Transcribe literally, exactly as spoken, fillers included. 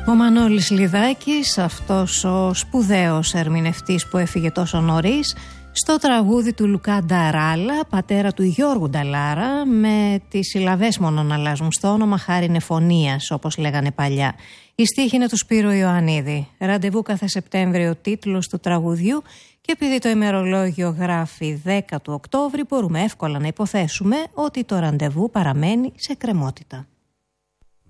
Ο Μανώλης Λιδάκης, αυτός ο σπουδαίος ερμηνευτής που έφυγε τόσο νωρίς, στο τραγούδι του Λουκά Νταράλα, πατέρα του Γιώργου Νταλάρα, με τις συλλαβές μόνο να αλλάζουν στο όνομα, χάρη είναι φωνίας, όπως λέγανε παλιά. Η στίχη είναι του Σπύρο Ιωαννίδη. Ραντεβού κάθε Σεπτέμβριο, ο τίτλος του τραγουδιού, και επειδή το ημερολόγιο γράφει δέκα του Οκτώβρη, μπορούμε εύκολα να υποθέσουμε ότι το ραντεβού παραμένει σε κρεμότητα.